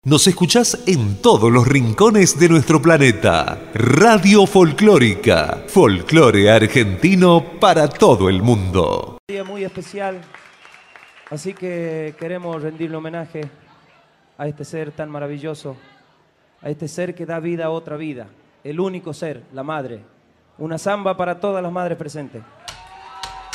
Nos escuchás en todos los rincones de nuestro planeta. Radio Folclórica. Folclore argentino para todo el mundo. Un día muy especial, así que queremos rendirle homenaje a este ser tan maravilloso, a este ser que da vida a otra vida, el único ser, la madre. Una samba para todas las madres presentes.